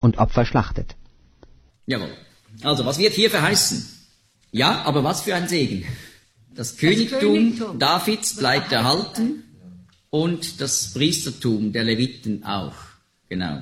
und Opfer schlachtet. Jawohl. Also, was wird hier verheißen? Ja, aber was für ein Segen. Das Königtum Davids bleibt erhalten und das Priestertum der Leviten auch. Genau.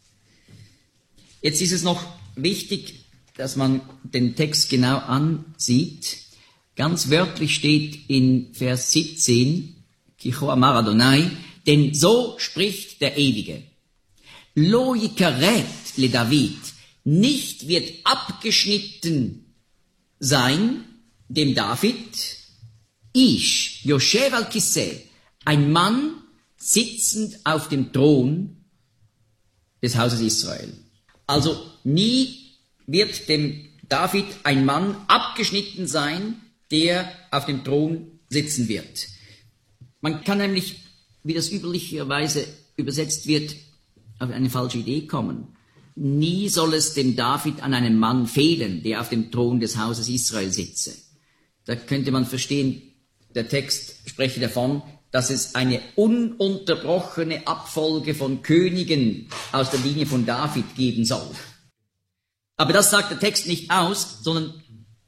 Jetzt ist es noch wichtig, dass man den Text genau ansieht. Ganz wörtlich steht in Vers 17, Kicho amar Adonai, denn so spricht der Ewige. Lo yikaret le David, nicht wird abgeschnitten sein dem David, Ish, Yoshev al-Kiseh, ein Mann sitzend auf dem Thron des Hauses Israel. Also nie wird dem David ein Mann abgeschnitten sein, der auf dem Thron sitzen wird. Man kann nämlich, wie das üblicherweise übersetzt wird, auf eine falsche Idee kommen. Nie soll es dem David an einem Mann fehlen, der auf dem Thron des Hauses Israel sitze. Da könnte man verstehen, der Text spreche davon, dass es eine ununterbrochene Abfolge von Königen aus der Linie von David geben soll. Aber das sagt der Text nicht aus, sondern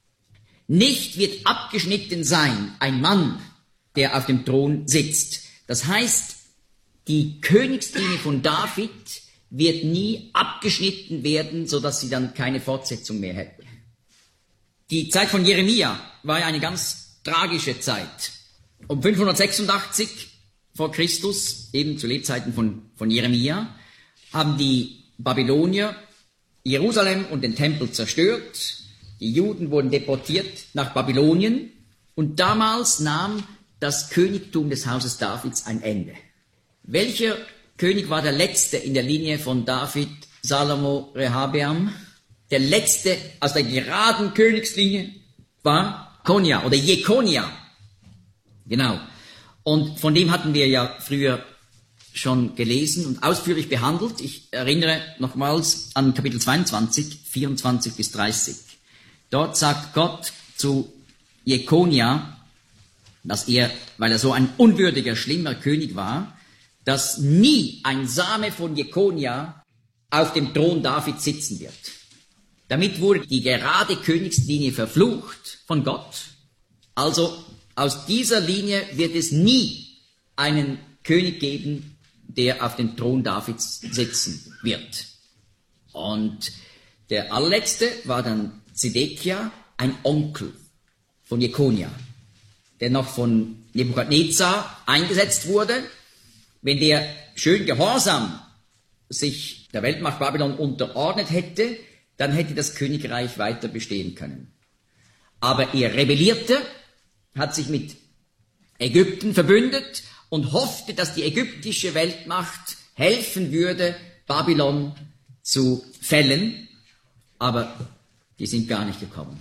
nicht wird abgeschnitten sein ein Mann, der auf dem Thron sitzt. Das heißt, die Königslinie von David wird nie abgeschnitten werden, sodass sie dann keine Fortsetzung mehr hätte. Die Zeit von Jeremia war ja eine ganz tragische Zeit. Um 586 vor Christus, eben zu Lebzeiten von Jeremia, haben die Babylonier Jerusalem und den Tempel zerstört. Die Juden wurden deportiert nach Babylonien und damals nahm das Königtum des Hauses Davids ein Ende. Welcher König war der letzte in der Linie von David, Salomo, Rehabeam? Der letzte aus der geraden Königslinie war Konia oder Jekonia. Genau. Und von dem hatten wir ja früher schon gelesen und ausführlich behandelt. Ich erinnere nochmals an Kapitel 22, 24 bis 30. Dort sagt Gott zu Jekonia, dass er, weil er so ein unwürdiger, schlimmer König war, dass nie ein Same von Jekonia auf dem Thron Davids sitzen wird. Damit wurde die gerade Königslinie verflucht von Gott. Also aus dieser Linie wird es nie einen König geben, der auf dem Thron Davids sitzen wird. Und der allerletzte war dann Zedekia, ein Onkel von Jekonia, der noch von Nebukadnezar eingesetzt wurde. Wenn der schön gehorsam sich der Weltmacht Babylon unterordnet hätte, dann hätte das Königreich weiter bestehen können. Aber er rebellierte, hat sich mit Ägypten verbündet und hoffte, dass die ägyptische Weltmacht helfen würde, Babylon zu fällen. Aber die sind gar nicht gekommen.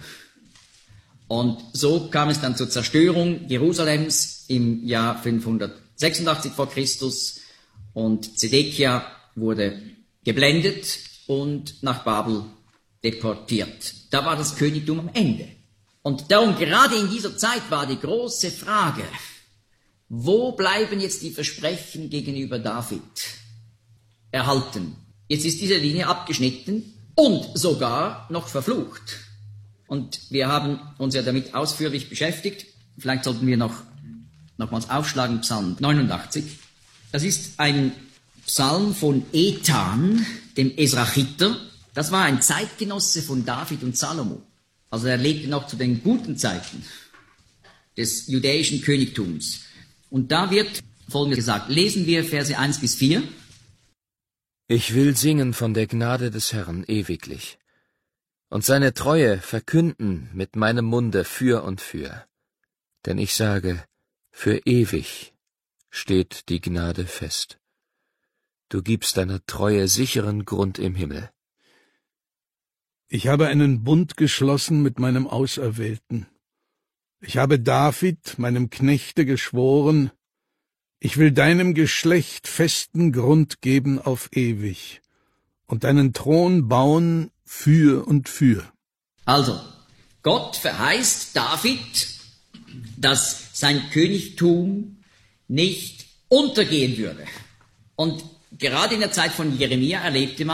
Und so kam es dann zur Zerstörung Jerusalems im Jahr 586 vor Christus und Zedekia wurde geblendet und nach Babel deportiert. Da war das Königtum am Ende. Und darum, gerade in dieser Zeit war die große Frage, wo bleiben jetzt die Versprechen gegenüber David erhalten? Jetzt ist diese Linie abgeschnitten und sogar noch verflucht. Und wir haben uns ja damit ausführlich beschäftigt. Vielleicht sollten wir nochmals aufschlagen, Psalm 89. Das ist ein Psalm von Ethan, dem Esrachiter. Das war ein Zeitgenosse von David und Salomo. Also er lebte noch zu den guten Zeiten des judäischen Königtums. Und da wird Folgendes gesagt. Lesen wir Verse 1 bis 4. Ich will singen von der Gnade des Herrn ewiglich und seine Treue verkünden mit meinem Munde für und für. Denn ich sage, für ewig steht die Gnade fest. Du gibst deiner Treue sicheren Grund im Himmel. Ich habe einen Bund geschlossen mit meinem Auserwählten. Ich habe David, meinem Knechte, geschworen, ich will deinem Geschlecht festen Grund geben auf ewig und deinen Thron bauen für und für. Also, Gott verheißt David, dass sein Königtum nicht untergehen würde. Und gerade in der Zeit von Jeremia erlebte man,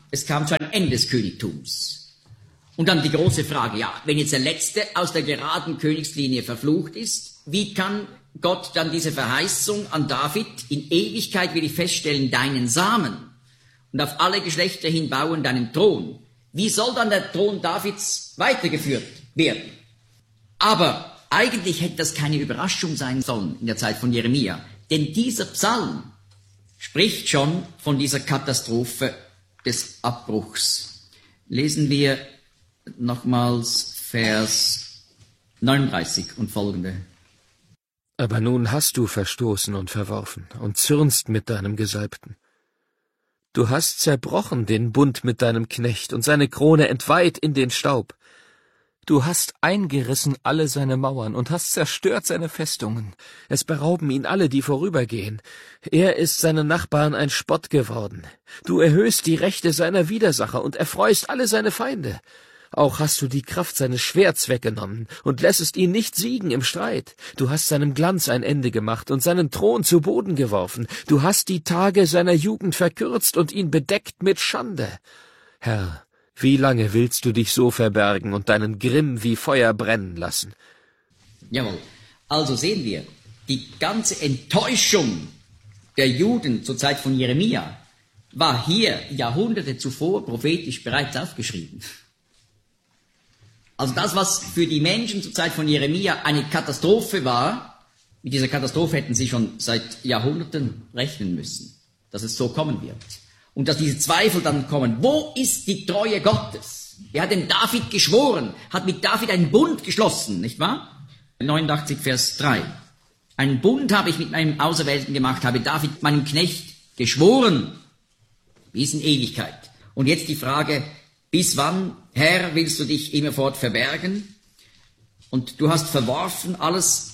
es kam zu einem Ende des Königtums. Und dann die große Frage, ja, wenn jetzt der Letzte aus der geraden Königslinie verflucht ist, wie kann Gott dann diese Verheißung an David, in Ewigkeit will ich feststellen, deinen Samen und auf alle Geschlechter hin bauen deinen Thron. Wie soll dann der Thron Davids weitergeführt werden? Aber eigentlich hätte das keine Überraschung sein sollen in der Zeit von Jeremia, denn dieser Psalm spricht schon von dieser Katastrophe des Abbruchs. Lesen wir nochmals Vers 39 und folgende. Aber nun hast du verstoßen und verworfen und zürnst mit deinem Gesalbten. Du hast zerbrochen den Bund mit deinem Knecht und seine Krone entweiht in den Staub. Du hast eingerissen alle seine Mauern und hast zerstört seine Festungen. Es berauben ihn alle, die vorübergehen. Er ist seinen Nachbarn ein Spott geworden. Du erhöhst die Rechte seiner Widersacher und erfreust alle seine Feinde. Auch hast du die Kraft seines Schwerts weggenommen und lässest ihn nicht siegen im Streit. Du hast seinem Glanz ein Ende gemacht und seinen Thron zu Boden geworfen. Du hast die Tage seiner Jugend verkürzt und ihn bedeckt mit Schande. Herr, wie lange willst du dich so verbergen und deinen Grimm wie Feuer brennen lassen? Jawohl. Also sehen wir, die ganze Enttäuschung der Juden zur Zeit von Jeremia war hier Jahrhunderte zuvor prophetisch bereits aufgeschrieben. Also das, was für die Menschen zur Zeit von Jeremia eine Katastrophe war, mit dieser Katastrophe hätten sie schon seit Jahrhunderten rechnen müssen, dass es so kommen wird. Und dass diese Zweifel dann kommen. Wo ist die Treue Gottes? Er hat dem David geschworen, hat mit David einen Bund geschlossen, nicht wahr? 89 Vers 3. Einen Bund habe ich mit meinem Auserwählten gemacht, habe David meinem Knecht geschworen, bis in Ewigkeit. Und jetzt die Frage, bis wann, Herr, willst du dich immerfort verbergen? Und du hast verworfen, alles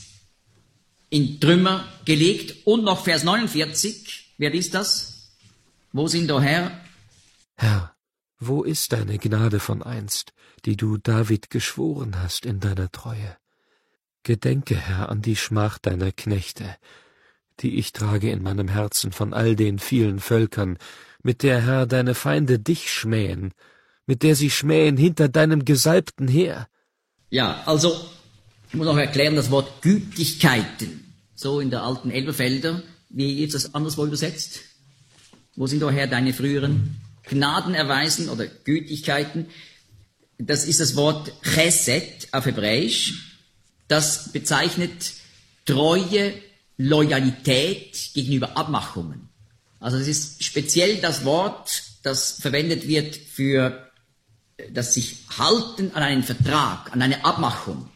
in Trümmer gelegt. Und noch Vers 49, wer liest das? Wo sind, o Herr? Herr, wo ist deine Gnade von einst, die du David geschworen hast in deiner Treue? Gedenke, Herr, an die Schmach deiner Knechte, die ich trage in meinem Herzen von all den vielen Völkern, mit der, Herr, deine Feinde dich schmähen, mit der sie schmähen hinter deinem Gesalbten her. Ja, also, ich muss noch erklären, das Wort Gütigkeiten, so in der alten Elberfelder, wie ist das anderswo übersetzt? Wo sind, o Herr, deine früheren Gnadenerweisen oder Gütigkeiten? Das ist das Wort Chesed auf Hebräisch. Das bezeichnet Treue, Loyalität gegenüber Abmachungen. Also es ist speziell das Wort, das verwendet wird für das sich halten an einen Vertrag, an eine Abmachung.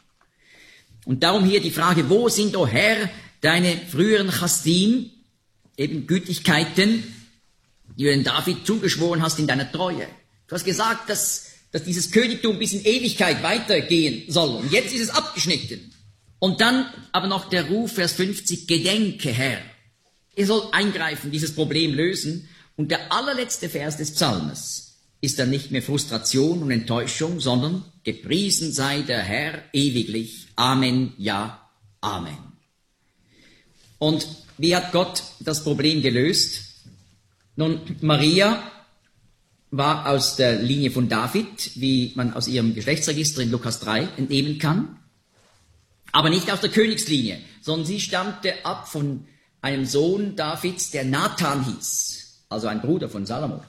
Und darum hier die Frage, wo sind, o Herr, deine früheren Chasdim, eben Gütigkeiten, die du den David zugeschworen hast in deiner Treue. Du hast gesagt, dass dieses Königtum bis in Ewigkeit weitergehen soll. Und jetzt ist es abgeschnitten. Und dann aber noch der Ruf, Vers 50, Gedenke, Herr. Er soll eingreifen, dieses Problem lösen. Und der allerletzte Vers des Psalmes ist dann nicht mehr Frustration und Enttäuschung, sondern gepriesen sei der Herr ewiglich. Amen, ja, Amen. Und wie hat Gott das Problem gelöst? Nun, Maria war aus der Linie von David, wie man aus ihrem Geschlechtsregister in Lukas 3 entnehmen kann, aber nicht aus der Königslinie, sondern sie stammte ab von einem Sohn Davids, der Nathan hieß, also ein Bruder von Salomo.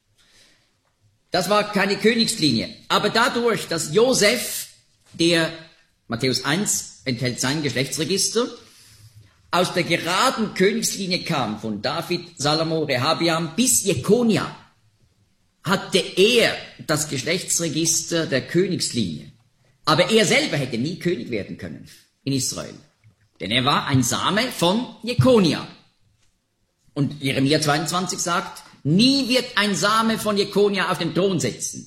Das war keine Königslinie, aber dadurch, dass Josef, der Matthäus 1 enthält sein Geschlechtsregister, aus der geraden Königslinie kam, von David, Salomo, Rehabiam bis Jekonia, hatte er das Geschlechtsregister der Königslinie. Aber er selber hätte nie König werden können in Israel. Denn er war ein Same von Jekonia. Und Jeremia 22 sagt, nie wird ein Same von Jekonia auf den Thron sitzen.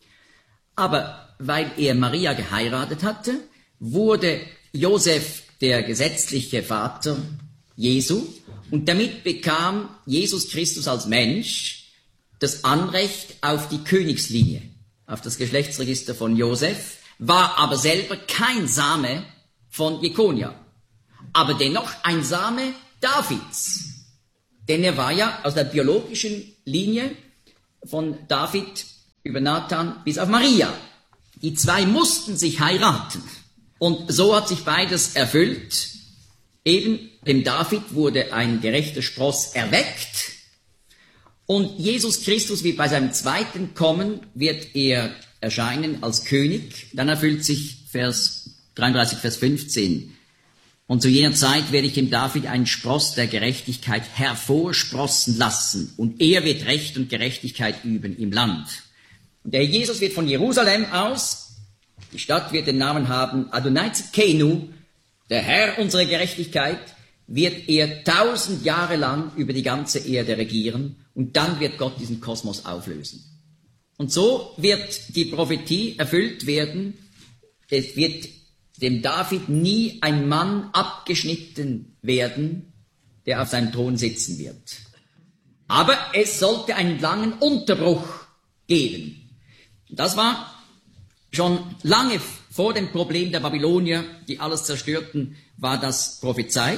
Aber weil er Maria geheiratet hatte, wurde Josef der gesetzliche Vater Jesu, und damit bekam Jesus Christus als Mensch das Anrecht auf die Königslinie, auf das Geschlechtsregister von Josef, war aber selber kein Same von Jekonia, aber dennoch ein Same Davids, denn er war ja aus der biologischen Linie von David über Nathan bis auf Maria. Die zwei mussten sich heiraten. Und so hat sich beides erfüllt. Eben dem David wurde ein gerechter Spross erweckt. Und Jesus Christus wird bei seinem zweiten Kommen, wird er erscheinen als König. Dann erfüllt sich Vers 33, Vers 15. Und zu jener Zeit werde ich dem David einen Spross der Gerechtigkeit hervorsprossen lassen. Und er wird Recht und Gerechtigkeit üben im Land. Und der Jesus wird von Jerusalem aus, die Stadt wird den Namen haben, Adonai Tzidkenu, der Herr unserer Gerechtigkeit, wird er 1000 Jahre lang über die ganze Erde regieren. Und dann wird Gott diesen Kosmos auflösen. Und so wird die Prophetie erfüllt werden. Es wird dem David nie ein Mann abgeschnitten werden, der auf seinem Thron sitzen wird. Aber es sollte einen langen Unterbruch geben. Das war schon lange vor dem Problem der Babylonier, die alles zerstörten, war das prophezeit.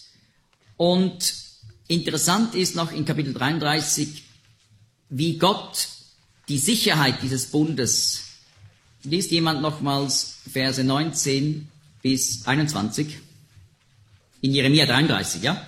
Und interessant ist noch in Kapitel 33, wie Gott die Sicherheit dieses Bundes, liest jemand nochmals Verse 19 bis 21, in Jeremia 33, ja?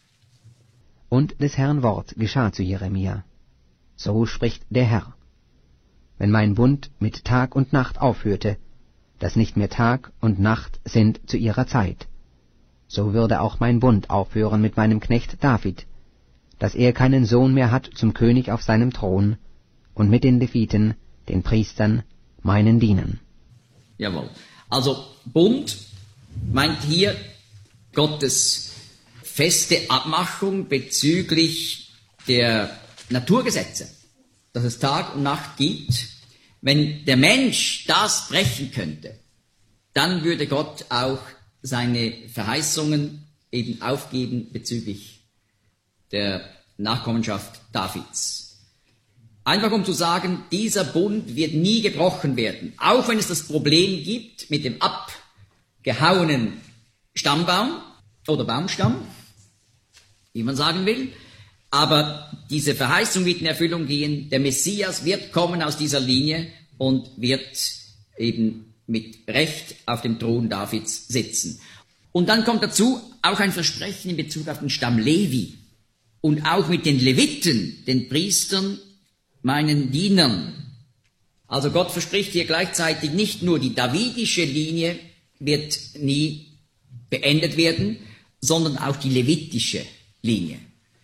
Und des Herrn Wort geschah zu Jeremia. So spricht der Herr. Wenn mein Bund mit Tag und Nacht aufhörte, dass nicht mehr Tag und Nacht sind zu ihrer Zeit, so würde auch mein Bund aufhören mit meinem Knecht David, dass er keinen Sohn mehr hat zum König auf seinem Thron, und mit den Leviten, den Priestern, meinen Dienern. Jawohl. Also Bund meint hier Gottes feste Abmachung bezüglich der Naturgesetze, dass es Tag und Nacht gibt. Wenn der Mensch das brechen könnte, dann würde Gott auch seine Verheißungen eben aufgeben bezüglich der Nachkommenschaft Davids. Einfach um zu sagen, dieser Bund wird nie gebrochen werden, auch wenn es das Problem gibt mit dem abgehauenen Stammbaum oder Baumstamm, wie man sagen will. Aber diese Verheißung wird in Erfüllung gehen. Der Messias wird kommen aus dieser Linie und wird eben mit Recht auf dem Thron Davids sitzen. Und dann kommt dazu auch ein Versprechen in Bezug auf den Stamm Levi und auch mit den Leviten, den Priestern, meinen Dienern. Also Gott verspricht hier gleichzeitig nicht nur die davidische Linie wird nie beendet werden, sondern auch die levitische Linie.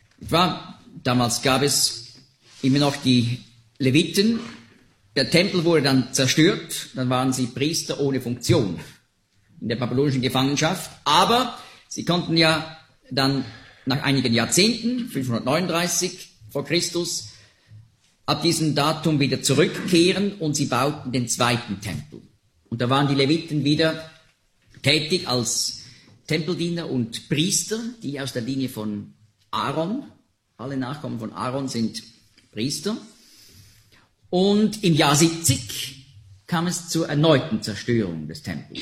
Damals gab es immer noch die Leviten. Der Tempel wurde dann zerstört, dann waren sie Priester ohne Funktion in der babylonischen Gefangenschaft. Aber sie konnten ja dann nach einigen Jahrzehnten, 539 vor Christus, ab diesem Datum wieder zurückkehren und sie bauten den zweiten Tempel. Und da waren die Leviten wieder tätig als Tempeldiener und Priester, die aus der Linie von Aaron, alle Nachkommen von Aaron sind Priester. Und im Jahr 70 kam es zur erneuten Zerstörung des Tempels.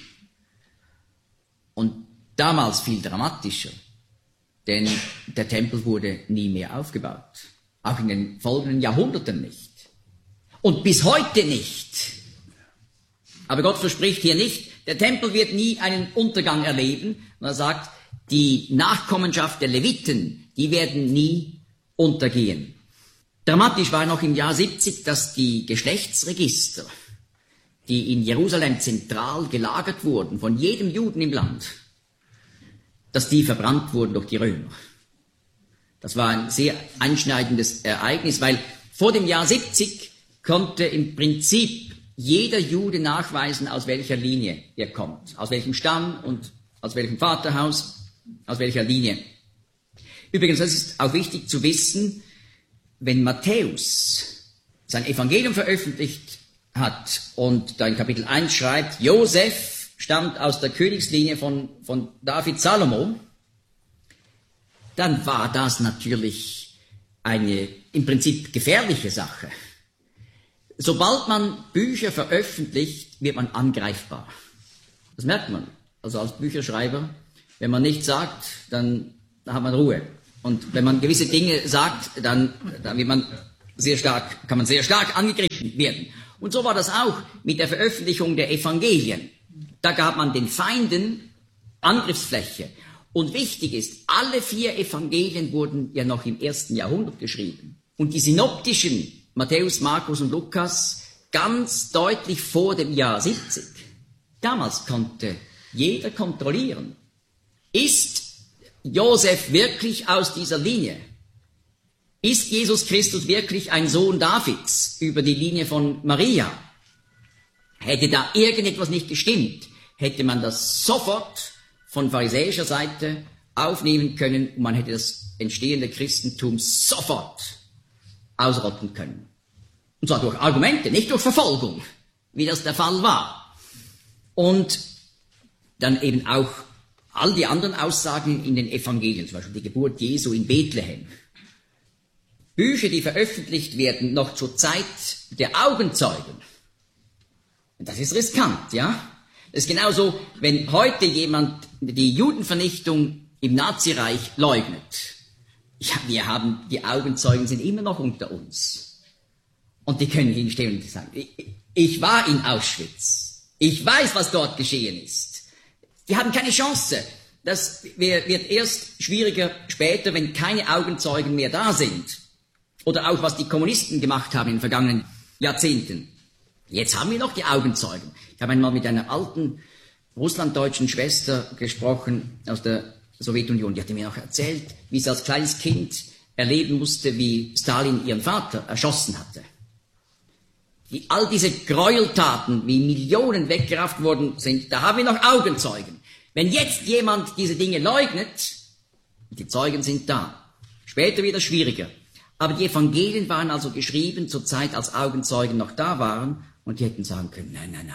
Und damals viel dramatischer, denn der Tempel wurde nie mehr aufgebaut. Auch in den folgenden Jahrhunderten nicht. Und bis heute nicht. Aber Gott verspricht hier nicht, der Tempel wird nie einen Untergang erleben. Und er sagt, die Nachkommenschaft der Leviten, die werden nie untergehen. Dramatisch war noch im Jahr 70, dass die Geschlechtsregister, die in Jerusalem zentral gelagert wurden, von jedem Juden im Land, dass die verbrannt wurden durch die Römer. Das war ein sehr einschneidendes Ereignis, weil vor dem Jahr 70 konnte im Prinzip jeder Jude nachweisen, aus welcher Linie er kommt, aus welchem Stamm und aus welchem Vaterhaus, aus welcher Linie. Übrigens, das ist auch wichtig zu wissen, wenn Matthäus sein Evangelium veröffentlicht hat und da in Kapitel 1 schreibt, Josef stammt aus der Königslinie von David Salomo, dann war das natürlich eine im Prinzip gefährliche Sache. Sobald man Bücher veröffentlicht, wird man angreifbar. Das merkt man. Also als Bücherschreiber, wenn man nichts sagt, dann hat man Ruhe. Und wenn man gewisse Dinge sagt, dann wird man kann man sehr stark angegriffen werden. Und so war das auch mit der Veröffentlichung der Evangelien. Da gab man den Feinden Angriffsfläche. Und wichtig ist, alle 4 Evangelien wurden ja noch im 1. Jahrhundert geschrieben. Und die synoptischen, Matthäus, Markus und Lukas, ganz deutlich vor dem Jahr 70. Damals konnte jeder kontrollieren, ist Josef wirklich aus dieser Linie? Ist Jesus Christus wirklich ein Sohn Davids über die Linie von Maria? Hätte da irgendetwas nicht gestimmt, hätte man das sofort von pharisäischer Seite aufnehmen können und man hätte das entstehende Christentum sofort ausrotten können. Und zwar durch Argumente, nicht durch Verfolgung, wie das der Fall war. Und dann eben auch all die anderen Aussagen in den Evangelien, zum Beispiel die Geburt Jesu in Bethlehem. Bücher, die veröffentlicht werden, noch zur Zeit der Augenzeugen. Das ist riskant, ja? Das ist genauso, wenn heute jemand die Judenvernichtung im Nazireich leugnet. Ja, die Augenzeugen sind immer noch unter uns. Und die können hinstehen und sagen, ich war in Auschwitz. Ich weiß, was dort geschehen ist. Die haben keine Chance. Das wird erst schwieriger später, wenn keine Augenzeugen mehr da sind. Oder auch, was die Kommunisten gemacht haben in den vergangenen Jahrzehnten. Jetzt haben wir noch die Augenzeugen. Ich habe einmal mit einer alten russlanddeutschen Schwester gesprochen aus der Sowjetunion. Die hatte mir noch erzählt, wie sie als kleines Kind erleben musste, wie Stalin ihren Vater erschossen hatte. Wie all diese Gräueltaten, wie Millionen weggerafft worden sind, da haben wir noch Augenzeugen. Wenn jetzt jemand diese Dinge leugnet, die Zeugen sind da. Später wird es schwieriger. Aber die Evangelien waren also geschrieben zur Zeit, als Augenzeugen noch da waren, und die hätten sagen können, nein.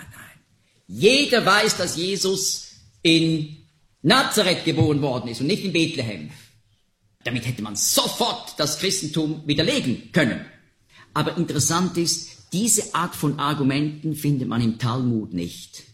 Jeder weiß, dass Jesus in Nazareth geboren worden ist und nicht in Bethlehem. Damit hätte man sofort das Christentum widerlegen können. Aber interessant ist, diese Art von Argumenten findet man im Talmud nicht.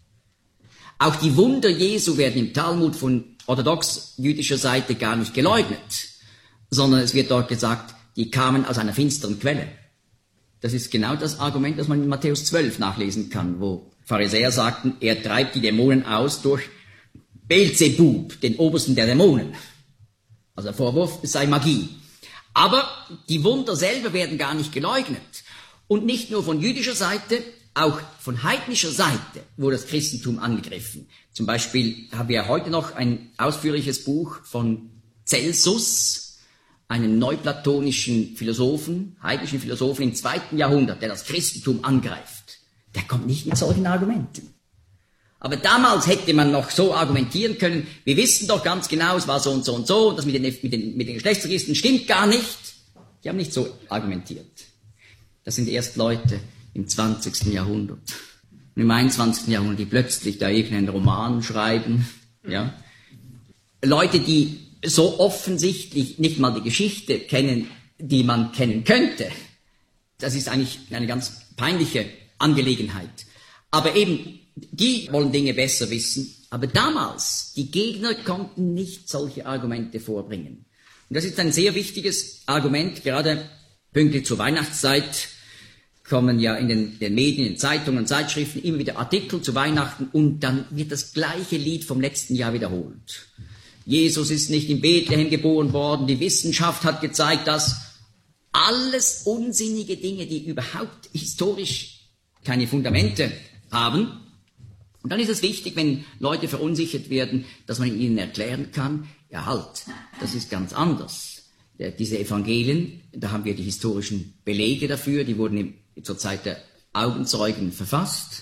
Auch die Wunder Jesu werden im Talmud von orthodox-jüdischer Seite gar nicht geleugnet, sondern es wird dort gesagt, die kamen aus einer finsteren Quelle. Das ist genau das Argument, das man in Matthäus 12 nachlesen kann, wo Pharisäer sagten, er treibt die Dämonen aus durch Beelzebub, den Obersten der Dämonen. Also der Vorwurf, es sei Magie. Aber die Wunder selber werden gar nicht geleugnet. Und nicht nur von jüdischer Seite, auch von heidnischer Seite wurde das Christentum angegriffen. Zum Beispiel haben wir heute noch ein ausführliches Buch von Celsus, einem neuplatonischen Philosophen, heidnischen Philosophen im 2. Jahrhundert, der das Christentum angreift. Der kommt nicht mit solchen Argumenten. Aber damals hätte man noch so argumentieren können, wir wissen doch ganz genau, es war so und so und so, und das mit den Geschlechtsregistern stimmt gar nicht. Die haben nicht so argumentiert. Das sind erst Leute im 20. Jahrhundert. Und im 21. Jahrhundert, die plötzlich da irgendeinen Roman schreiben, ja. Leute, die so offensichtlich nicht mal die Geschichte kennen, die man kennen könnte. Das ist eigentlich eine ganz peinliche Angelegenheit. Aber eben, die wollen Dinge besser wissen. Aber damals, die Gegner konnten nicht solche Argumente vorbringen. Und das ist ein sehr wichtiges Argument, gerade pünktlich zur Weihnachtszeit kommen ja in den Medien, in Zeitungen und Zeitschriften immer wieder Artikel zu Weihnachten und dann wird das gleiche Lied vom letzten Jahr wiederholt. Jesus ist nicht in Bethlehem geboren worden, die Wissenschaft hat gezeigt, dass alles unsinnige Dinge, die überhaupt historisch keine Fundamente haben. Und dann ist es wichtig, wenn Leute verunsichert werden, dass man ihnen erklären kann, ja halt, das ist ganz anders. Diese Evangelien, da haben wir die historischen Belege dafür, die wurden zur Zeit der Augenzeugen verfasst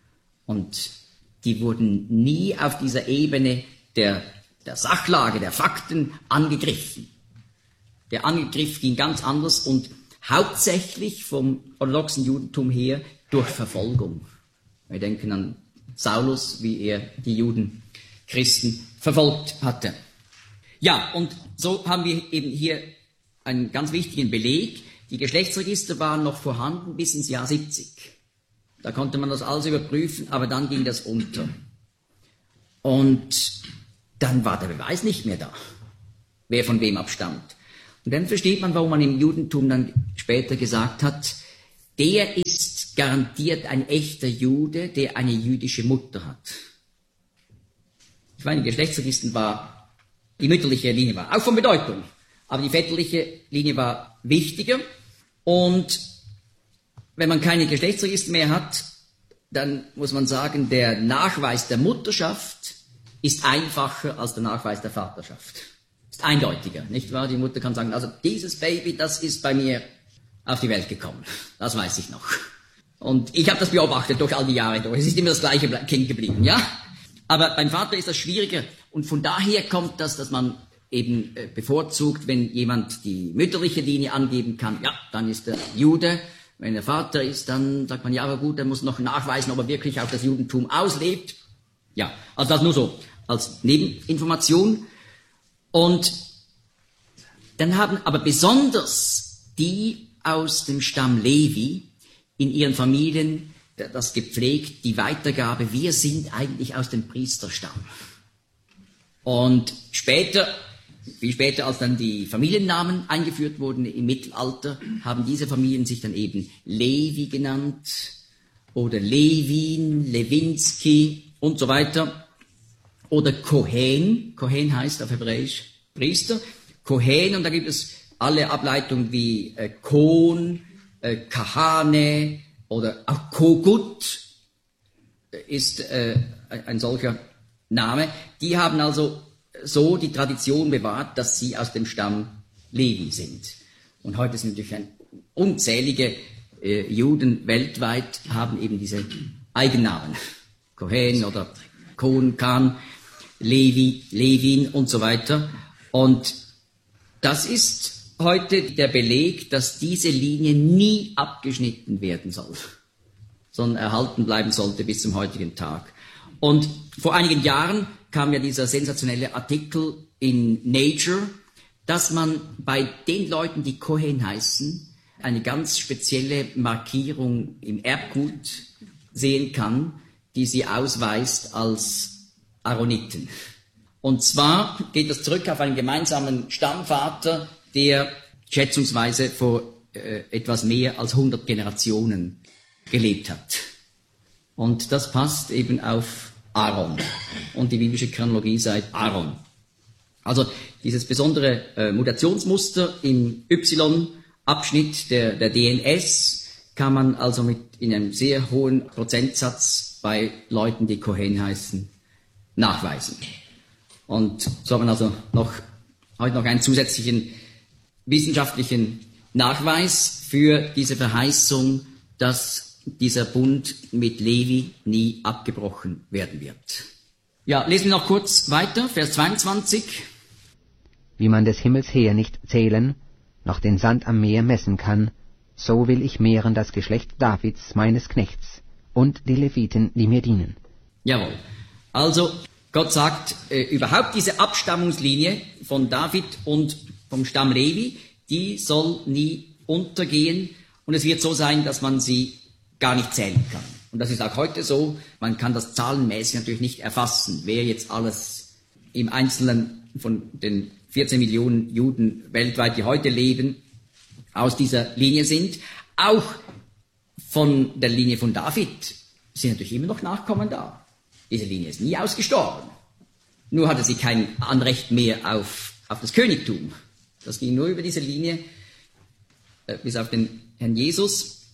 und die wurden nie auf dieser Ebene der Sachlage, der Fakten angegriffen. Der Angriff ging ganz anders und hauptsächlich vom orthodoxen Judentum her durch Verfolgung. Wir denken an Saulus, wie er die Juden, Christen verfolgt hatte. Ja, und so haben wir eben hier einen ganz wichtigen Beleg. Die Geschlechtsregister waren noch vorhanden bis ins Jahr 70. Da konnte man das alles überprüfen, aber dann ging das unter. Und dann war der Beweis nicht mehr da, wer von wem abstammt. Und dann versteht man, warum man im Judentum dann später gesagt hat, der ist garantiert ein echter Jude, der eine jüdische Mutter hat. Ich meine, Geschlechtsregistern war, die mütterliche Linie war auch von Bedeutung, aber die väterliche Linie war wichtiger. Und wenn man keine Geschlechtsregister mehr hat, dann muss man sagen, der Nachweis der Mutterschaft ist einfacher als der Nachweis der Vaterschaft. Ist eindeutiger, nicht wahr? Die Mutter kann sagen, also dieses Baby, das ist bei mir auf die Welt gekommen. Das weiß ich noch. Und ich habe das beobachtet durch all die Jahre durch. Es ist immer das gleiche Kind geblieben, ja? Aber beim Vater ist das schwieriger. Und von daher kommt das, dass man eben bevorzugt, wenn jemand die mütterliche Linie angeben kann, ja, dann ist er Jude. Wenn er Vater ist, dann sagt man, ja, aber gut, er muss noch nachweisen, ob er wirklich auch das Judentum auslebt. Ja, also das nur so als Nebeninformation. Und dann haben aber besonders die aus dem Stamm Levi in ihren Familien das gepflegt, die Weitergabe, wir sind eigentlich aus dem Priesterstamm. Und später, viel später, als dann die Familiennamen eingeführt wurden im Mittelalter, haben diese Familien sich dann eben Levi genannt oder Levin, Lewinsky und so weiter. Oder Kohen, Kohen heißt auf Hebräisch Priester, Kohen, und da gibt es alle Ableitungen wie Kohn, Kahane oder auch Kogut ist ein solcher Name. Die haben also so die Tradition bewahrt, dass sie aus dem Stamm Levi sind. Und heute sind natürlich unzählige Juden weltweit haben eben diese Eigennamen. Kohen oder Kohn, Khan, Levi, Levin und so weiter. Und das ist heute der Beleg, dass diese Linie nie abgeschnitten werden soll, sondern erhalten bleiben sollte bis zum heutigen Tag. Und vor einigen Jahren kam ja dieser sensationelle Artikel in Nature, dass man bei den Leuten, die Kohen heißen, eine ganz spezielle Markierung im Erbgut sehen kann, die sie ausweist als Aaroniten. Und zwar geht das zurück auf einen gemeinsamen Stammvater, der schätzungsweise vor etwas mehr als 100 Generationen gelebt hat. Und das passt eben auf Aaron. Und die biblische Chronologie sagt Aaron. Also dieses besondere Mutationsmuster im Y-Abschnitt der DNS kann man also in einem sehr hohen Prozentsatz bei Leuten, die Kohen heißen, nachweisen. Und so hat man also heute noch einen zusätzlichen wissenschaftlichen Nachweis für diese Verheißung, dass dieser Bund mit Levi nie abgebrochen werden wird. Ja, lesen wir noch kurz weiter, Vers 22. Wie man des Himmels her nicht zählen, noch den Sand am Meer messen kann, so will ich mehren das Geschlecht Davids, meines Knechts, und die Leviten, die mir dienen. Jawohl. Also, Gott sagt, überhaupt diese Abstammungslinie von David und vom Stamm Levi, die soll nie untergehen. Und es wird so sein, dass man sie gar nicht zählen kann. Und das ist auch heute so. Man kann das zahlenmäßig natürlich nicht erfassen, wer jetzt alles im Einzelnen von den 14 Millionen Juden weltweit, die heute leben, aus dieser Linie sind. Auch von der Linie von David sind natürlich immer noch Nachkommen da. Diese Linie ist nie ausgestorben. Nur hatte sie kein Anrecht mehr auf das Königtum. Das ging nur über diese Linie bis auf den Herrn Jesus.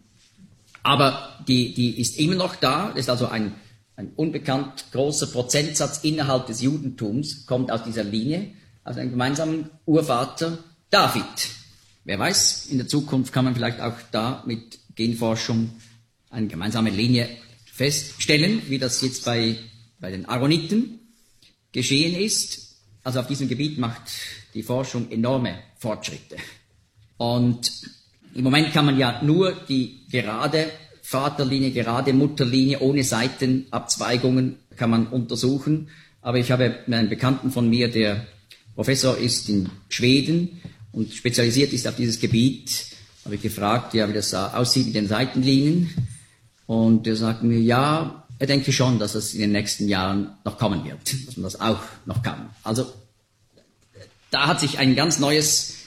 Aber die ist immer noch da. Das ist also ein unbekannt großer Prozentsatz innerhalb des Judentums, kommt aus dieser Linie, aus einem gemeinsamen Urvater David. Wer weiß, in der Zukunft kann man vielleicht auch da mit Genforschung eine gemeinsame Linie feststellen, wie das jetzt bei den Aaroniten geschehen ist. Also auf diesem Gebiet macht die Forschung enorme Fortschritte. Und im Moment kann man ja nur die gerade Vaterlinie, gerade Mutterlinie ohne Seitenabzweigungen kann man untersuchen. Aber ich habe einen Bekannten von mir, der Professor ist in Schweden und spezialisiert ist auf dieses Gebiet, habe ich gefragt, ja, wie das aussieht mit den Seitenlinien. Und er sagt mir, ja, er denke schon, dass es in den nächsten Jahren noch kommen wird, dass man das auch noch kann. Also da hat sich ein ganz neues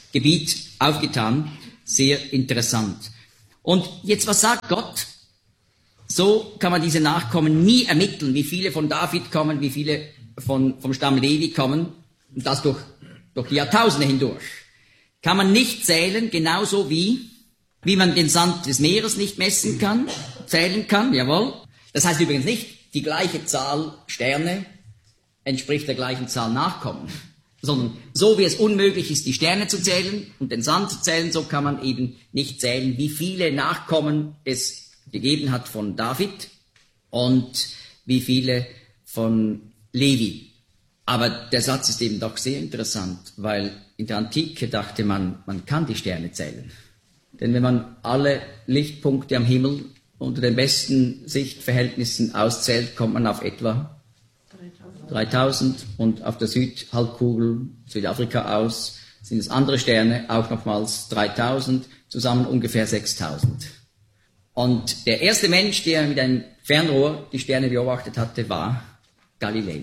Gebiet aufgetan. Sehr interessant. Und jetzt, was sagt Gott? So kann man diese Nachkommen nie ermitteln, wie viele von David kommen, wie viele vom Stamm Levi kommen, und das durch die Jahrtausende hindurch. Kann man nicht zählen, genauso wie man den Sand des Meeres nicht messen kann, zählen kann, jawohl. Das heißt übrigens nicht, die gleiche Zahl Sterne entspricht der gleichen Zahl Nachkommen, sondern so wie es unmöglich ist, die Sterne zu zählen und den Sand zu zählen, so kann man eben nicht zählen, wie viele Nachkommen es gegeben hat von David und wie viele von Levi. Aber der Satz ist eben doch sehr interessant, weil in der Antike dachte man kann die Sterne zählen. Denn wenn man alle Lichtpunkte am Himmel unter den besten Sichtverhältnissen auszählt, kommt man auf etwa 3000 und auf der Südhalbkugel, Südafrika aus, sind es andere Sterne, auch nochmals 3000, zusammen ungefähr 6000. Und der erste Mensch, der mit einem Fernrohr die Sterne beobachtet hatte, war Galilei,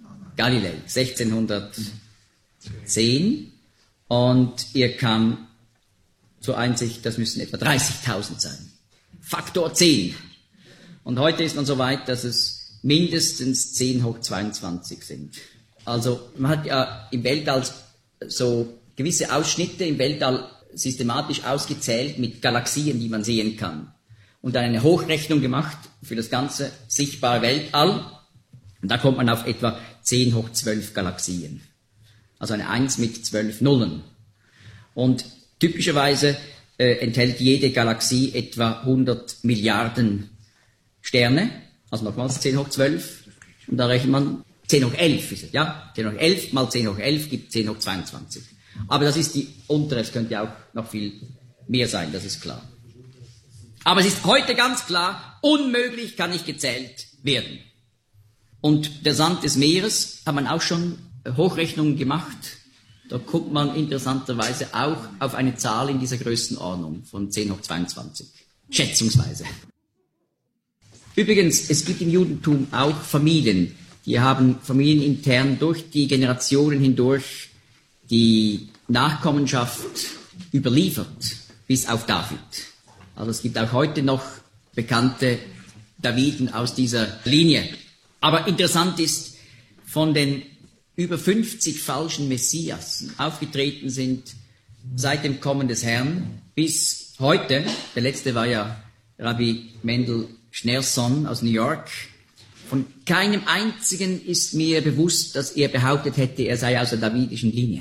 1610. Und er kam zur Einsicht, das müssen etwa 30.000 sein. Faktor 10. Und heute ist man so weit, dass es mindestens 10 hoch 22 sind. Also man hat ja im Weltall so gewisse Ausschnitte im Weltall systematisch ausgezählt mit Galaxien, die man sehen kann. Und dann eine Hochrechnung gemacht für das ganze sichtbare Weltall. Und da kommt man auf etwa 10 hoch 12 Galaxien. Also eine 1 mit 12 Nullen. Und typischerweise enthält jede Galaxie etwa 100 Milliarden Sterne. Also nochmals 10 hoch 12. Und da rechnet man 10 hoch 11 ist es, ja? 10 hoch 11 mal 10 hoch 11 gibt 10 hoch 22. Aber das ist die untere, es könnte auch noch viel mehr sein, das ist klar. Aber es ist heute ganz klar, unmöglich kann nicht gezählt werden. Und der Sand des Meeres hat man auch schon Hochrechnungen gemacht. Da guckt man interessanterweise auch auf eine Zahl in dieser Größenordnung von 10 hoch 22, schätzungsweise. Übrigens, es gibt im Judentum auch Familien, die haben familienintern durch die Generationen hindurch die Nachkommenschaft überliefert, bis auf David. Also es gibt auch heute noch bekannte Daviden aus dieser Linie. Aber interessant ist, von den über 50 falschen Messias aufgetreten sind seit dem Kommen des Herrn bis heute, der letzte war ja Rabbi Mendel Schneerson aus New York, von keinem einzigen ist mir bewusst, dass er behauptet hätte, er sei aus der davidischen Linie.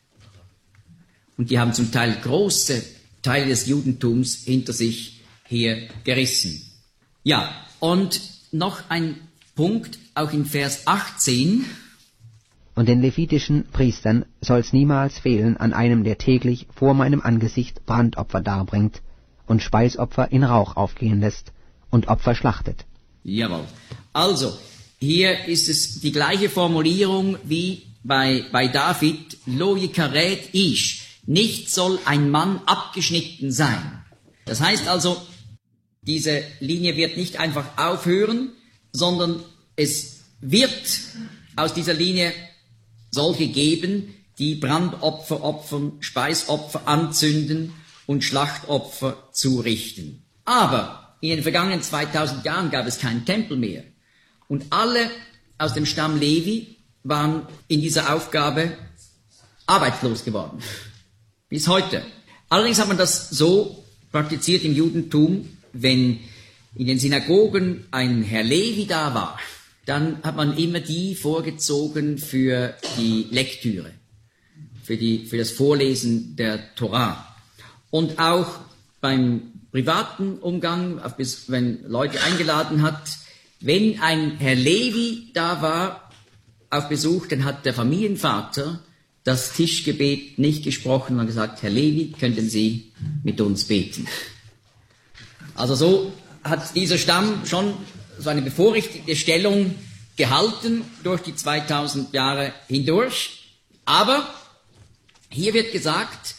Und die haben zum Teil große Teile des Judentums hinter sich her gerissen. Ja, und noch ein Punkt, auch in Vers 18. Und den levitischen Priestern soll's niemals fehlen an einem, der täglich vor meinem Angesicht Brandopfer darbringt und Speisopfer in Rauch aufgehen lässt und Opfer schlachtet. Jawohl. Also, hier ist es die gleiche Formulierung wie bei David, Lo yikaret ish, nicht soll ein Mann abgeschnitten sein. Das heißt also, diese Linie wird nicht einfach aufhören, sondern es wird aus dieser Linie solche geben, die Brandopfer opfern, Speisopfer anzünden und Schlachtopfer zurichten. Aber in den vergangenen 2000 Jahren gab es keinen Tempel mehr. Und alle aus dem Stamm Levi waren in dieser Aufgabe arbeitslos geworden. Bis heute. Allerdings hat man das so praktiziert im Judentum, wenn in den Synagogen ein Herr Levi da war, dann hat man immer die vorgezogen für die Lektüre, für das Vorlesen der Torah. Und auch beim privaten Umgang, wenn Leute eingeladen hat, wenn ein Herr Levi da war auf Besuch, dann hat der Familienvater das Tischgebet nicht gesprochen und gesagt, Herr Levi, könnten Sie mit uns beten? Also so hat dieser Stamm schon so eine bevorrechtigte Stellung gehalten durch die 2000 Jahre hindurch. Aber hier wird gesagt,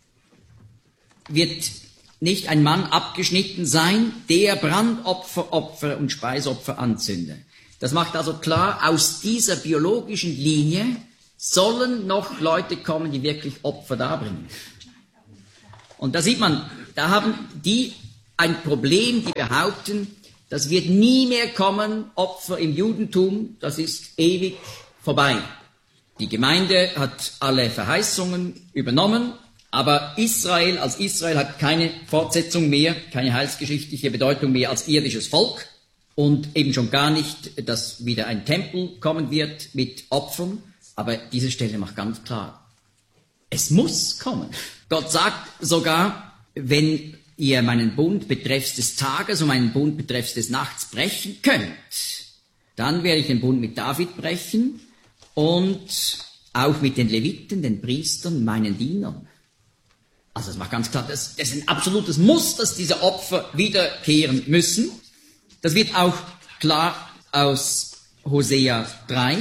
wird nicht ein Mann abgeschnitten sein, der Brandopfer, Opfer und Speisopfer anzünde. Das macht also klar, aus dieser biologischen Linie sollen noch Leute kommen, die wirklich Opfer darbringen. Und da sieht man, da haben die ein Problem, die behaupten, das wird nie mehr kommen, Opfer im Judentum, das ist ewig vorbei. Die Gemeinde hat alle Verheißungen übernommen, aber Israel als Israel hat keine Fortsetzung mehr, keine heilsgeschichtliche Bedeutung mehr als irdisches Volk und eben schon gar nicht, dass wieder ein Tempel kommen wird mit Opfern. Aber diese Stelle macht ganz klar, es muss kommen. Gott sagt sogar, wenn ihr meinen Bund betreffs des Tages und meinen Bund betreffs des Nachts brechen könnt, dann werde ich den Bund mit David brechen und auch mit den Leviten, den Priestern, meinen Dienern. Also das macht ganz klar, das ist ein absolutes Muss, dass diese Opfer wiederkehren müssen. Das wird auch klar aus Hosea 3,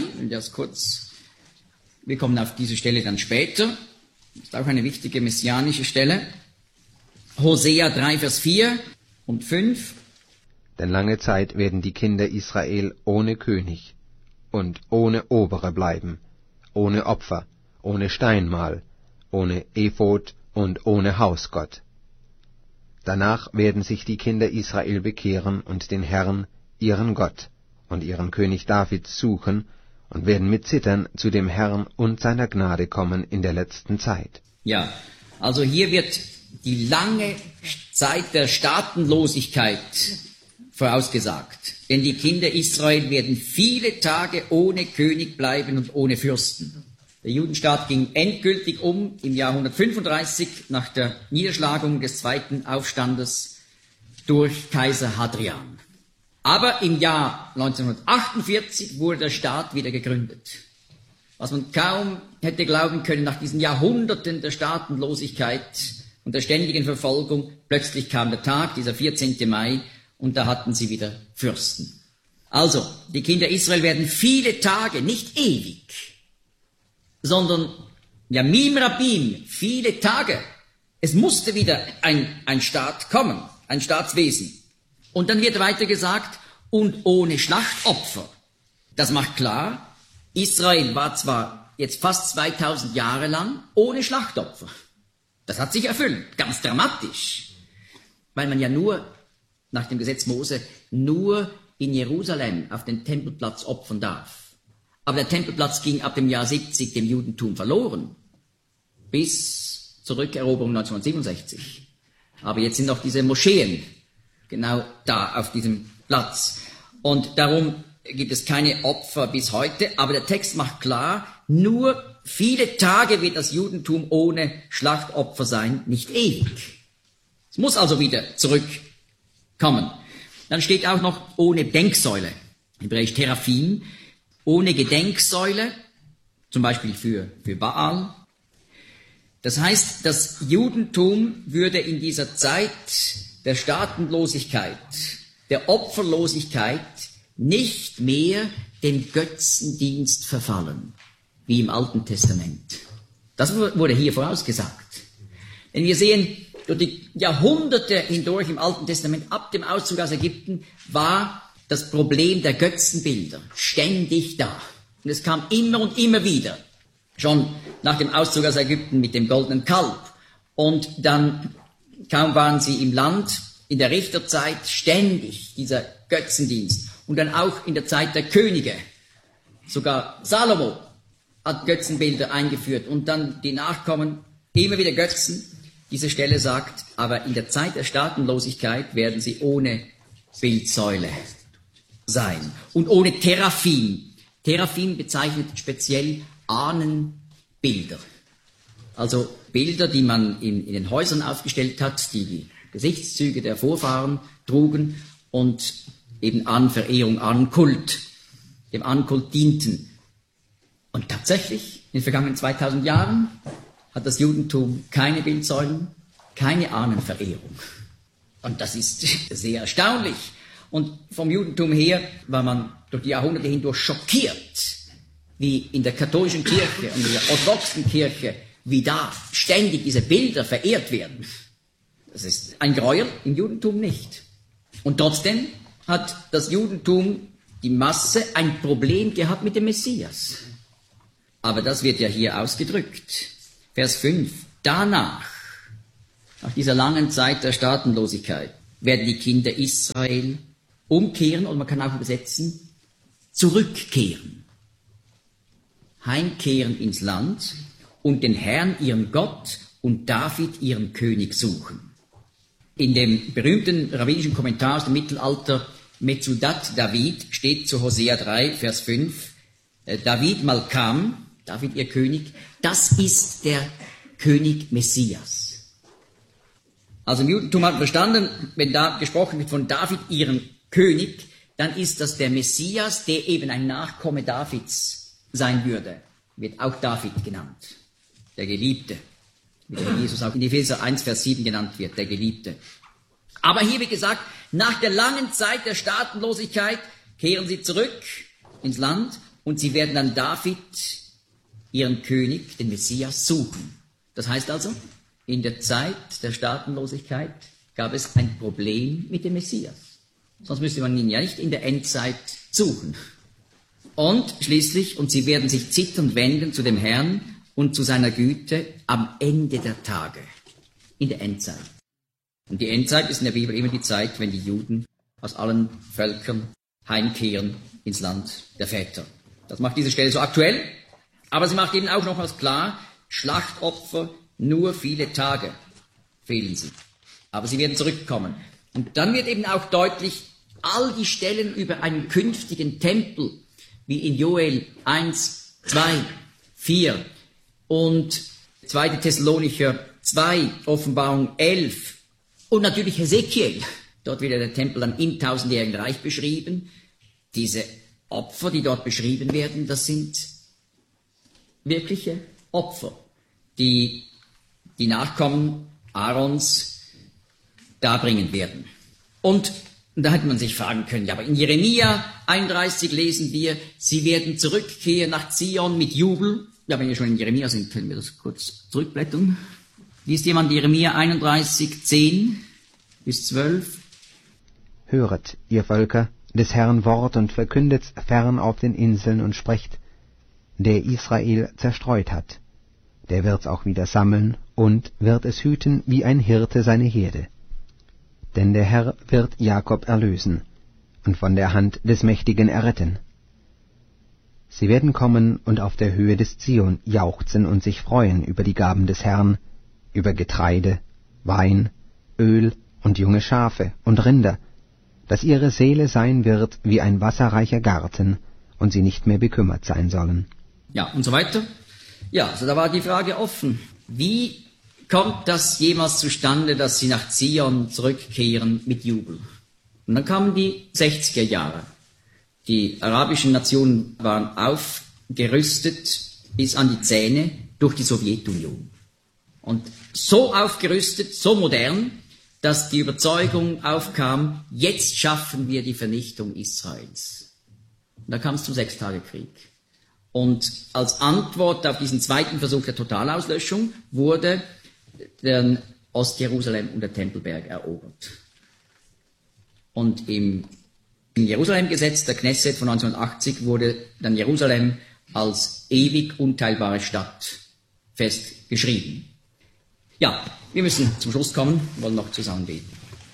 wir kommen auf diese Stelle dann später, das ist auch eine wichtige messianische Stelle. Hosea 3, Vers 4 und 5. Denn lange Zeit werden die Kinder Israel ohne König und ohne Obere bleiben, ohne Opfer, ohne Steinmal, ohne Ephod und ohne Hausgott. Danach werden sich die Kinder Israel bekehren und den Herrn, ihren Gott, und ihren König David suchen und werden mit Zittern zu dem Herrn und seiner Gnade kommen in der letzten Zeit. Ja, also hier wird die lange Zeit der Staatenlosigkeit vorausgesagt. Denn die Kinder Israel werden viele Tage ohne König bleiben und ohne Fürsten. Der Judenstaat ging endgültig um im Jahr 135 nach der Niederschlagung des zweiten Aufstandes durch Kaiser Hadrian. Aber im Jahr 1948 wurde der Staat wieder gegründet. Was man kaum hätte glauben können nach diesen Jahrhunderten der Staatenlosigkeit und der ständigen Verfolgung, plötzlich kam der Tag, dieser 14. Mai, und da hatten sie wieder Fürsten. Also, die Kinder Israel werden viele Tage, nicht ewig, sondern Yamim Rabim, viele Tage. Es musste wieder ein Staat kommen, ein Staatswesen. Und dann wird weiter gesagt, und ohne Schlachtopfer. Das macht klar, Israel war zwar jetzt fast 2000 Jahre lang ohne Schlachtopfer. Das hat sich erfüllt, ganz dramatisch, weil man ja nur, nach dem Gesetz Mose, nur in Jerusalem auf den Tempelplatz opfern darf. Aber der Tempelplatz ging ab dem Jahr 70 dem Judentum verloren, bis zur Rückeroberung 1967. Aber jetzt sind noch diese Moscheen genau da auf diesem Platz. Und darum gibt es keine Opfer bis heute. Aber der Text macht klar, nur viele Tage wird das Judentum ohne Schlachtopfer sein, nicht ewig. Es muss also wieder zurückkommen. Dann steht auch noch ohne Denksäule, hebräisch Teraphim, ohne Gedenksäule, zum Beispiel für Baal. Das heißt, das Judentum würde in dieser Zeit der Staatenlosigkeit, der Opferlosigkeit nicht mehr dem Götzendienst verfallen, wie im Alten Testament. Das wurde hier vorausgesagt. Denn wir sehen, durch die Jahrhunderte hindurch im Alten Testament, ab dem Auszug aus Ägypten, war das Problem der Götzenbilder ständig da. Und es kam immer und immer wieder. Schon nach dem Auszug aus Ägypten mit dem goldenen Kalb. Und dann kaum waren sie im Land, in der Richterzeit ständig dieser Götzendienst. Und dann auch in der Zeit der Könige. Sogar Salomo hat Götzenbilder eingeführt und dann die Nachkommen immer wieder Götzen. Diese Stelle sagt, aber in der Zeit der Staatenlosigkeit werden sie ohne Bildsäule sein und ohne Teraphim. Teraphim bezeichnet speziell Ahnenbilder. Also Bilder, die man in den Häusern aufgestellt hat, die Gesichtszüge der Vorfahren trugen und eben Ahnenverehrung, Ahnenkult, dem Ahnenkult dienten. Und tatsächlich, in den vergangenen 2000 Jahren hat das Judentum keine Bildsäulen, keine Ahnenverehrung. Und das ist sehr erstaunlich. Und vom Judentum her war man durch die Jahrhunderte hindurch schockiert, wie in der katholischen Kirche und in der orthodoxen Kirche, wie da ständig diese Bilder verehrt werden. Das ist ein Gräuel, im Judentum nicht. Und trotzdem hat das Judentum, die Masse, ein Problem gehabt mit dem Messias. Aber das wird ja hier ausgedrückt. Vers 5. Danach, nach dieser langen Zeit der Staatenlosigkeit, werden die Kinder Israel umkehren, und man kann auch übersetzen, zurückkehren. Heimkehren ins Land und den Herrn, ihren Gott, und David, ihren König, suchen. In dem berühmten rabbinischen Kommentar aus dem Mittelalter, Metzudat David, steht zu Hosea 3, Vers 5, David Malkam, David ihr König, das ist der König Messias. Also im Judentum hat man verstanden, wenn da gesprochen wird von David, ihrem König, dann ist das der Messias, der eben ein Nachkomme Davids sein würde. Wird auch David genannt, der Geliebte, wie der Jesus auch in Epheser 1, Vers 7 genannt wird, der Geliebte. Aber hier wird gesagt, nach der langen Zeit der Staatenlosigkeit kehren sie zurück ins Land und sie werden dann David, ihren König, den Messias, suchen. Das heißt also, in der Zeit der Staatenlosigkeit gab es ein Problem mit dem Messias. Sonst müsste man ihn ja nicht in der Endzeit suchen. Und schließlich, und sie werden sich zitternd wenden zu dem Herrn und zu seiner Güte am Ende der Tage, in der Endzeit. Und die Endzeit ist in der Bibel immer die Zeit, wenn die Juden aus allen Völkern heimkehren ins Land der Väter. Das macht diese Stelle so aktuell, aber sie macht eben auch nochmals klar, Schlachtopfer, nur viele Tage fehlen sie. Aber sie werden zurückkommen. Und dann wird eben auch deutlich, all die Stellen über einen künftigen Tempel, wie in Joel 1, 2, 4 und 2. Thessalonicher 2, Offenbarung 11 und natürlich Hesekiel. Dort wird ja der Tempel dann im tausendjährigen Reich beschrieben. Diese Opfer, die dort beschrieben werden, das sind wirkliche Opfer, die die Nachkommen Aarons darbringen werden. Und da hätte man sich fragen können, ja, aber in Jeremia 31 lesen wir, sie werden zurückkehren nach Zion mit Jubel. Ja, wenn wir schon in Jeremia sind, können wir das kurz zurückblättern. Liest jemand Jeremia 31, 10 bis 12? Höret, ihr Völker, des Herrn Wort und verkündet's fern auf den Inseln und sprecht, der Israel zerstreut hat, der wird's auch wieder sammeln und wird es hüten wie ein Hirte seine Herde. Denn der Herr wird Jakob erlösen und von der Hand des Mächtigen erretten. Sie werden kommen und auf der Höhe des Zion jauchzen und sich freuen über die Gaben des Herrn, über Getreide, Wein, Öl und junge Schafe und Rinder, dass ihre Seele sein wird wie ein wasserreicher Garten und sie nicht mehr bekümmert sein sollen. Ja, und so weiter. Ja, also da war die Frage offen. Wie kommt das jemals zustande, dass sie nach Zion zurückkehren mit Jubel? Und dann kamen die 60er Jahre. Die arabischen Nationen waren aufgerüstet bis an die Zähne durch die Sowjetunion. Und so aufgerüstet, so modern, dass die Überzeugung aufkam, jetzt schaffen wir die Vernichtung Israels. Und da kam es zum Sechstagekrieg. Und als Antwort auf diesen zweiten Versuch der Totalauslöschung wurde der Ostjerusalem und der Tempelberg erobert. Und im Jerusalem-Gesetz der Knesset von 1980 wurde dann Jerusalem als ewig unteilbare Stadt festgeschrieben. Ja, wir müssen zum Schluss kommen, wollen noch zusammen beten.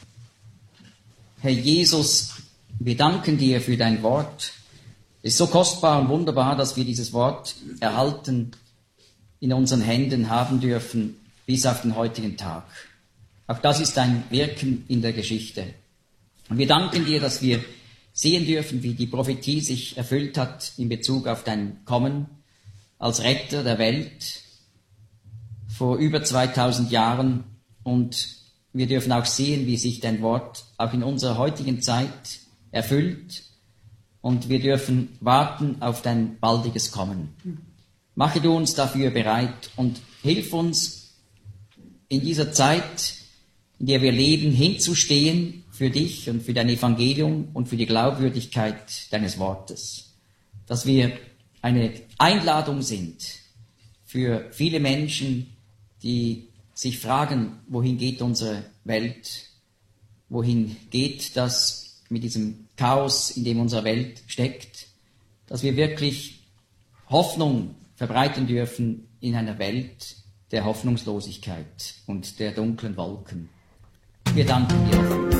Herr Jesus, wir danken dir für dein Wort. Es ist so kostbar und wunderbar, dass wir dieses Wort erhalten, in unseren Händen haben dürfen, bis auf den heutigen Tag. Auch das ist ein Wirken in der Geschichte. Und wir danken dir, dass wir sehen dürfen, wie die Prophetie sich erfüllt hat in Bezug auf dein Kommen als Retter der Welt vor über 2000 Jahren. Und wir dürfen auch sehen, wie sich dein Wort auch in unserer heutigen Zeit erfüllt. Und wir dürfen warten auf dein baldiges Kommen. Mache du uns dafür bereit und hilf uns in dieser Zeit, in der wir leben, hinzustehen für dich und für dein Evangelium und für die Glaubwürdigkeit deines Wortes. Dass wir eine Einladung sind für viele Menschen, die sich fragen, wohin geht unsere Welt? Wohin geht das mit diesem Chaos, in dem unsere Welt steckt? Dass wir wirklich Hoffnung verbreiten dürfen in einer Welt der Hoffnungslosigkeit und der dunklen Wolken. Wir danken dir dafür.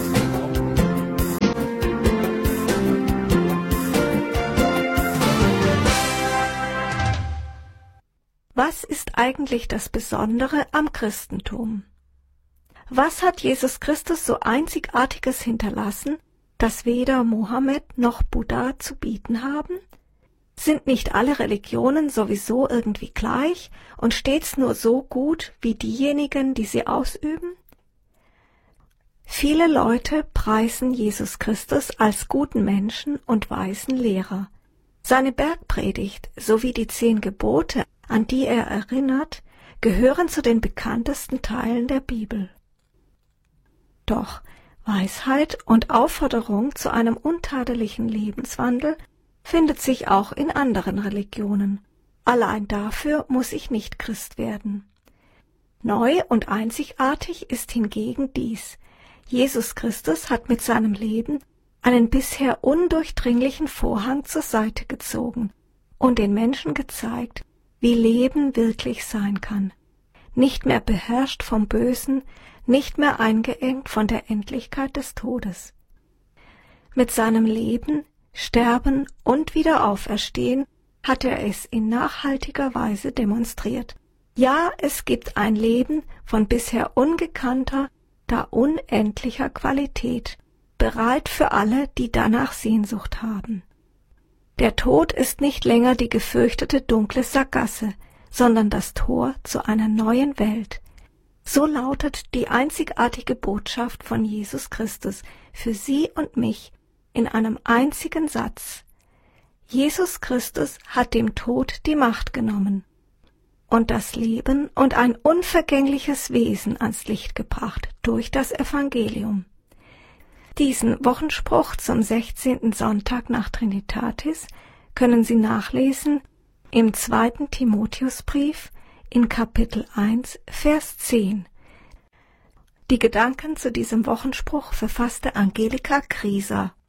Was ist eigentlich das Besondere am Christentum? Was hat Jesus Christus so Einzigartiges hinterlassen, das weder Mohammed noch Buddha zu bieten haben? Sind nicht alle Religionen sowieso irgendwie gleich und stets nur so gut wie diejenigen, die sie ausüben? Viele Leute preisen Jesus Christus als guten Menschen und weisen Lehrer. Seine Bergpredigt sowie die 10 Gebote, an die er erinnert, gehören zu den bekanntesten Teilen der Bibel. Doch Weisheit und Aufforderung zu einem untadeligen Lebenswandel findet sich auch in anderen Religionen. Allein dafür muss ich nicht Christ werden. Neu und einzigartig ist hingegen dies: Jesus Christus hat mit seinem Leben einen bisher undurchdringlichen Vorhang zur Seite gezogen und den Menschen gezeigt, wie Leben wirklich sein kann. Nicht mehr beherrscht vom Bösen, nicht mehr eingeengt von der Endlichkeit des Todes. Mit seinem Leben, Sterben und Wiederauferstehen hat er es in nachhaltiger Weise demonstriert. Ja, es gibt ein Leben von bisher ungekannter, da unendlicher Qualität, bereit für alle, die danach Sehnsucht haben. Der Tod ist nicht länger die gefürchtete dunkle Sackgasse, sondern das Tor zu einer neuen Welt. So lautet die einzigartige Botschaft von Jesus Christus für Sie und mich in einem einzigen Satz: Jesus Christus hat dem Tod die Macht genommen und das Leben und ein unvergängliches Wesen ans Licht gebracht durch das Evangelium. Diesen Wochenspruch zum 16. Sonntag nach Trinitatis können Sie nachlesen im 2. Timotheusbrief in Kapitel 1, Vers 10. Die Gedanken zu diesem Wochenspruch verfasste Angelika Grieser.